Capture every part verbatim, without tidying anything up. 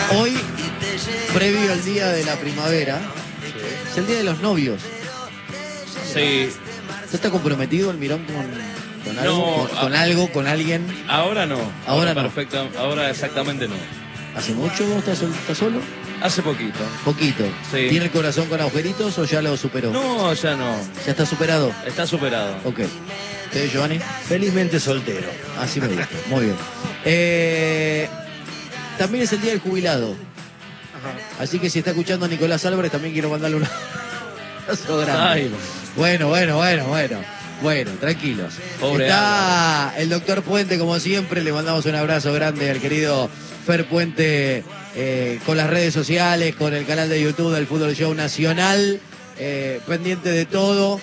Hoy, previo al día de la primavera, sí. Es el día de los novios. Sí. ¿Usted está comprometido, Almirón, con, con algo? No, ¿Con, con a... algo, con alguien? Ahora no. Ahora, ahora no. Perfecto. Ahora exactamente no. ¿Hace mucho estás está solo? Hace poquito. Poquito. Sí. ¿Tiene el corazón con agujeritos o ya lo superó? No, ya no. ¿Ya está superado? Está superado. Ok. ¿Usted, Giovanni? Felizmente soltero. Así me gusta. Muy bien. Eh, también es el día del jubilado. Ajá. Así que si está escuchando a Nicolás Álvarez, también quiero mandarle un abrazo grande. Ay. Bueno, bueno, bueno, bueno. Bueno, tranquilos. Pobre Está Álvarez. El doctor Puente, como siempre, le mandamos un abrazo grande al querido Fer Puente, eh, con las redes sociales, con el canal de YouTube del Fútbol Show Nacional, eh, pendiente de todo,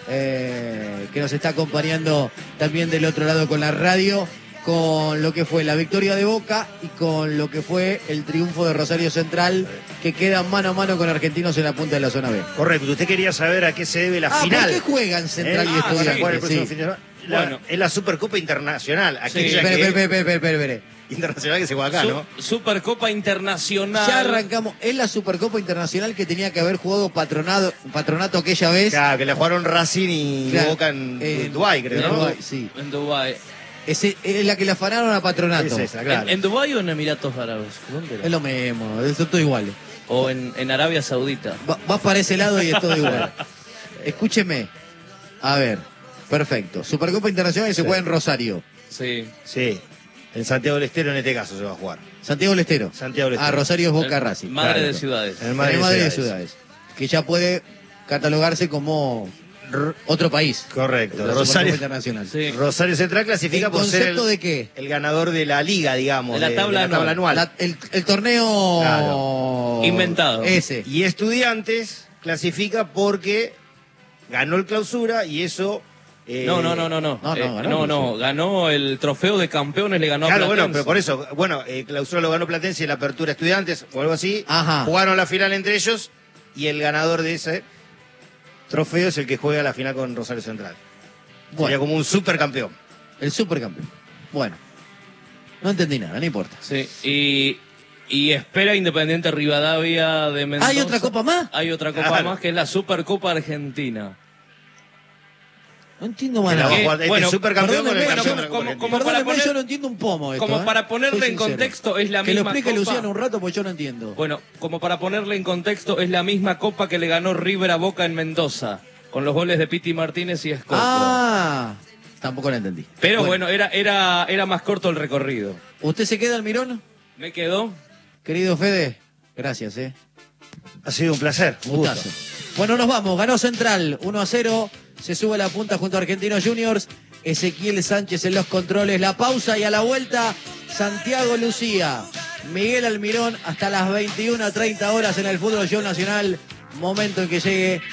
eh, que nos está acompañando también del otro lado con la radio, con lo que fue la victoria de Boca y con lo que fue el triunfo de Rosario Central, que queda mano a mano con Argentinos en la punta de la zona B. Correcto, usted quería saber a qué se debe la ah, final. ¿Por qué juegan Central ¿Eh? y Estudiantes? Ah, sí, el próximo sí. fin de semana. La, bueno, es la Supercopa Internacional. Aquí sí. Espere, espere, espere, espere, espere. Internacional que se juega acá, Su, ¿no? Supercopa Internacional. Ya arrancamos. Es la Supercopa Internacional que tenía que haber jugado Patronato, Patronato aquella vez. Claro, que le jugaron Racing y claro, Boca en, en Dubái, creo, en ¿no? Dubái, sí. En Dubái. Es, es la que le afanaron a Patronato. Es esa, claro. ¿En, ¿En Dubái o en Emiratos Árabes? ¿Dónde era? Es lo mismo, es todo igual. O en, en Arabia Saudita. Va, vas para ese lado y es todo igual. Escúcheme. A ver, perfecto. Supercopa Internacional que sí. Se juega en Rosario. Sí. Sí. En Santiago del Estero en este caso se va a jugar. Santiago del Estero. Santiago del Estero. Ah, Rosario es Boca Racing. Madre claro. de ciudades. El madre, el madre de, ciudades. de ciudades. Que ya puede catalogarse como otro país. Correcto. La Rosario Internacional. Sí. Rosario Central clasifica por ser el, de qué? el ganador de la liga, digamos. De la tabla, de, de la tabla anual. La, el, el torneo claro. inventado. Ese. Y Estudiantes clasifica porque ganó el clausura y eso... Eh, no, no, no, no, no. No, no, eh, ganó, no, no, ganó el trofeo de campeones, le ganó claro, a Platense. Bueno, pero por eso, bueno, eh, clausura lo ganó Platense y la apertura Estudiantes o algo así. Ajá. Jugaron la final entre ellos y el ganador de ese trofeo es el que juega la final con Rosario Central. Bueno. Sería como un supercampeón. El supercampeón. Bueno. No entendí nada, no importa. Sí, y... Y espera Independiente Rivadavia de Mendoza. ¿Hay otra copa más? Hay otra copa claro. más que es la Supercopa Argentina. No entiendo más nada. Este bueno, supercampeón con el bueno, campeón como, como, como para poner, poner, yo no entiendo un pomo esto, Como ¿eh? para ponerle en contexto, es la que misma lo explique copa. Luciano un rato, porque yo no entiendo. Bueno, como para ponerle en contexto, es la misma copa que le ganó River a Boca en Mendoza, con los goles de Piti Martínez y Escoto. Ah, tampoco la entendí. Pero bueno, bueno era, era, era más corto el recorrido. ¿Usted se queda, Almirón? Me quedó. Querido Fede, gracias, ¿eh? Ha sido un placer. Un gustazo. Bueno, nos vamos. Ganó Central uno a cero. Se sube a la punta junto a Argentinos Juniors. Ezequiel Sánchez en los controles. La pausa y a la vuelta, Santiago Lucía. Miguel Almirón hasta las veintiuna treinta horas en el Fútbol Show Nacional. Momento en que llegue